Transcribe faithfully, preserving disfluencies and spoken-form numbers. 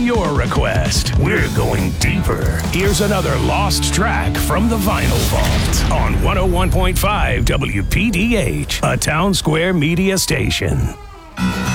your request. We're going deeper. Here's another lost track from the Vinyl Vault on one oh one point five W P D H, a Town Square media station.